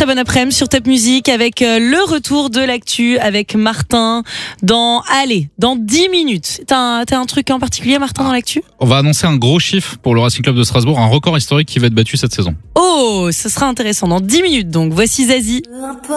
Très bon après-midi sur Top Music avec le retour de l'actu avec Martin dans 10 minutes. T'as un truc en particulier, Martin, dans l'actu ? On va annoncer un gros chiffre pour le Racing Club de Strasbourg, un record historique qui va être battu cette saison. Oh, ce sera intéressant dans 10 minutes donc. Voici Zazie.